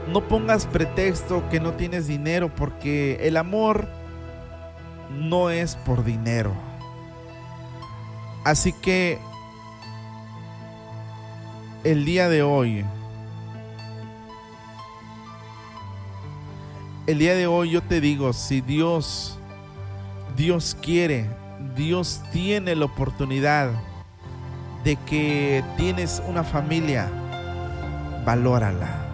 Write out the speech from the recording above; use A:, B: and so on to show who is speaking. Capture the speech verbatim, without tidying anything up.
A: No pongas pretexto que no tienes dinero, porque el amor no es por dinero. Así que el día de hoy, el día de hoy yo te digo, si Dios, Dios quiere, Dios tiene la oportunidad de que tienes una familia, valórala.